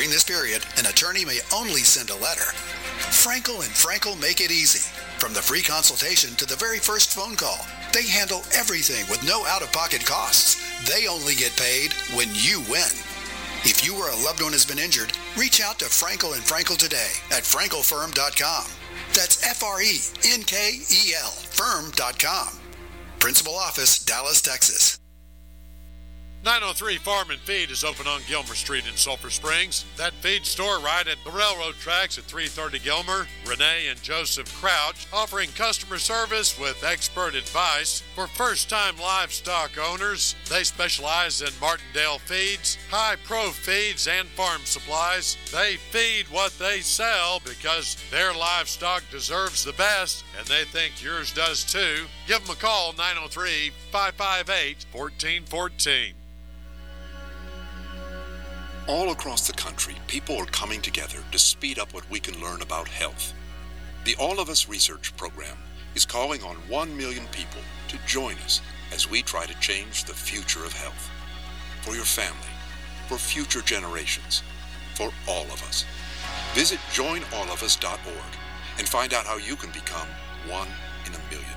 During this period, an attorney may only send a letter. Frankel & Frankel make it easy. From the free consultation to the very first phone call, they handle everything with no out-of-pocket costs. They only get paid when you win. If you or a loved one has been injured, reach out to Frankel & Frankel today at frankelfirm.com. That's F-R-E-N-K-E-L firm.com. Principal office, Dallas, Texas. 903 Farm and Feed is open on Gilmer Street in Sulphur Springs. That feed store right at the railroad tracks at 330 Gilmer. Renee and Joseph Crouch offering customer service with expert advice for first-time livestock owners. They specialize in Martindale feeds, high-pro feeds, and farm supplies. They feed what they sell because their livestock deserves the best, and they think yours does too. Give them a call, 903-558-1414. All across the country, people are coming together to speed up what we can learn about health. The All of Us Research Program is calling on 1 million people to join us as we try to change the future of health. For your family, for future generations, for all of us. Visit joinallofus.org and find out how you can become one in a million.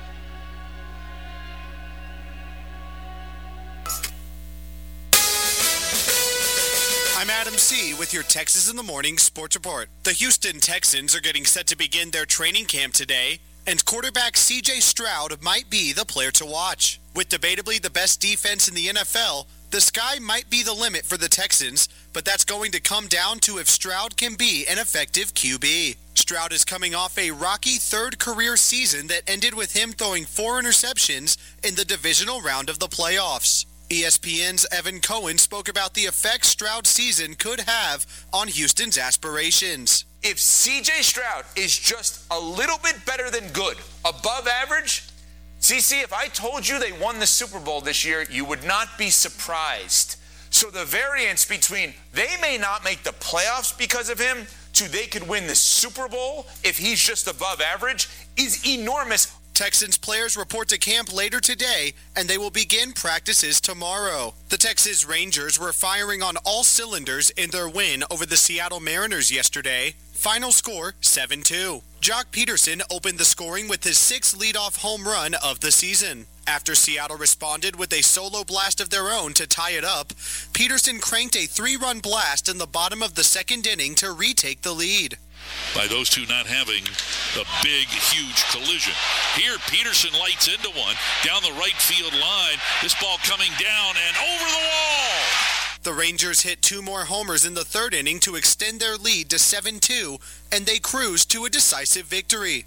I'm Adam C. with your Texas in the Morning Sports Report. The Houston Texans are getting set to begin their training camp today, and quarterback C.J. Stroud might be the player to watch. With debatably the best defense in the NFL, the sky might be the limit for the Texans, but that's going to come down to if Stroud can be an effective QB. Stroud is coming off a rocky third career season that ended with him throwing 4 interceptions in the divisional round of the playoffs. ESPN's Evan Cohen spoke about the effect Stroud's season could have on Houston's aspirations. If C.J. Stroud is just a little bit better than good, above average, CC, if I told you they won the Super Bowl this year, you would not be surprised. So the variance between they may not make the playoffs because of him to they could win the Super Bowl if he's just above average is enormous. Texans players report to camp later today, and they will begin practices tomorrow. The Texas Rangers were firing on all cylinders in their win over the Seattle Mariners yesterday. Final score, 7-2. Jock Peterson opened the scoring with his 6th leadoff home run of the season. After Seattle responded with a solo blast of their own to tie it up, Peterson cranked a 3-run blast in the bottom of the 2nd inning to retake the lead. By those two not having the big, huge collision. Here, Peterson lights into one down the right field line. This ball coming down and over the wall. The Rangers hit 2 more homers in the 3rd inning to extend their lead to 7-2, and they cruised to a decisive victory.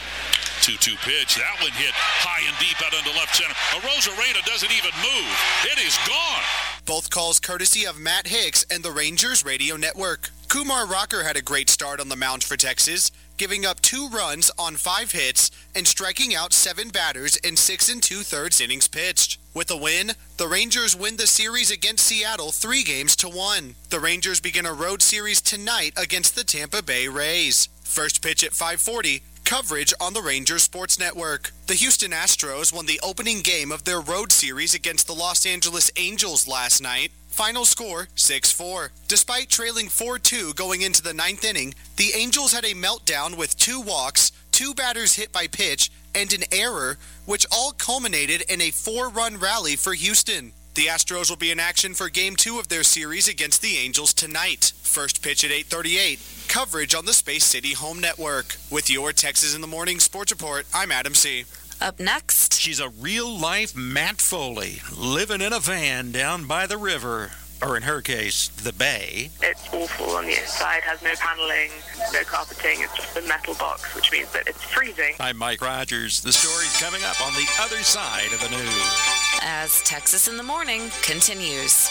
2-2 pitch. That one hit high and deep out into left center. Arozarena doesn't even move. It is gone. Both calls courtesy of Matt Hicks and the Rangers radio network. Kumar Rocker had a great start on the mound for Texas, giving up 2 runs on 5 hits and striking out 7 batters in 6 2/3 innings pitched. With a win, the Rangers win the series against Seattle 3-1. The Rangers begin a road series tonight against the Tampa Bay Rays. First pitch at 5:40. Coverage on the Rangers Sports Network. The Houston Astros won the opening game of their road series against the Los Angeles Angels last night. Final score, 6-4. Despite trailing 4-2 going into the 9th inning, the Angels had a meltdown with 2 walks, 2 batters hit by pitch, and an error, which all culminated in a 4-run rally for Houston. The Astros will be in action for Game 2 of their series against the Angels tonight. First pitch at 8:38. Coverage on the Space City Home Network. With your Texas in the Morning Sports Report, I'm Adam C. Up next, she's a real-life Matt Foley, living in a van down by the river, or in her case, the bay. It's awful on the inside, has no paneling, no carpeting, it's just a metal box, which means that it's freezing. I'm Mike Rogers. The story's coming up on the other side of the news. As Texas in the Morning continues.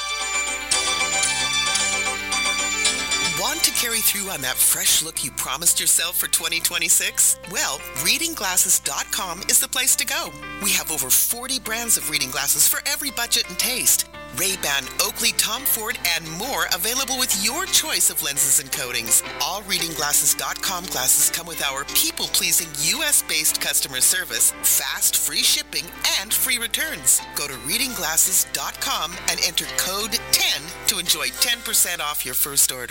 Want to carry through on that fresh look you promised yourself for 2026? Well, readingglasses.com is the place to go. We have over 40 brands of reading glasses for every budget and taste. Ray-Ban, Oakley, Tom Ford, and more available with your choice of lenses and coatings. All readingglasses.com glasses come with our people-pleasing U.S.-based customer service, fast, free shipping, and free returns. Go to readingglasses.com and enter code 10 to enjoy 10% off your first order.